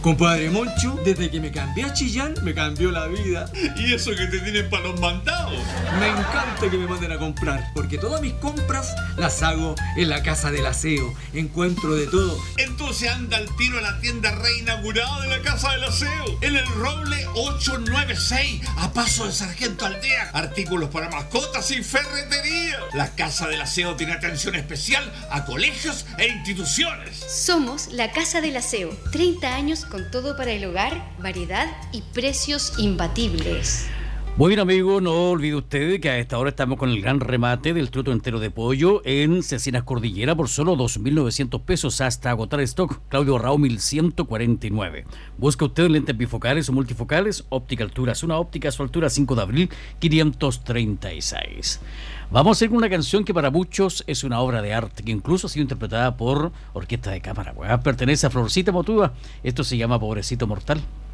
Compadre Moncho, desde que me cambié a Chillán, me cambió la vida. ¿Y eso que te tienen para los mandados? Me encanta que me manden a comprar, porque todas mis compras las hago en la Casa del Aseo. Encuentro de todo. Entonces anda al tiro a la tienda reinaugurada de la Casa del Aseo, en el Roble 896, a paso de Sargento Aldea. Artículos para mascotas y ferretería. La Casa del Aseo tiene atención especial a colegios e instituciones. Somos la Casa del Aseo. 30 años con todo para el hogar, variedad y precios imbatibles. Bueno, amigo, no olvide usted que a esta hora estamos con el gran remate del truto entero de pollo en Cecinas Cordillera por solo 2.900 pesos hasta agotar stock. Claudio Rao 1.149. Busca usted lentes bifocales o multifocales, óptica alturas, una óptica a su altura 5 de abril 536. Vamos a ir con una canción que para muchos es una obra de arte, que incluso ha sido interpretada por orquesta de cámara. Pertenece a Florcita Motúa. Esto se llama Pobrecito Mortal.